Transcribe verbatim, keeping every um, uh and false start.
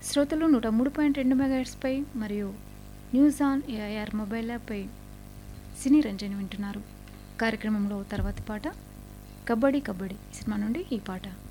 శ్రోతలు నూట మూడు పాయింట్ రెండు మెగాహెర్ట్స్పై మరియు న్యూస్ ఆన్ ఏఐఆర్ మొబైల్ యాప్పై సినీ రంజని వింటున్నారు. కార్యక్రమంలో తర్వాతి పాట కబడ్డీ కబడ్డీ సినిమా నుండి ఈ పాట.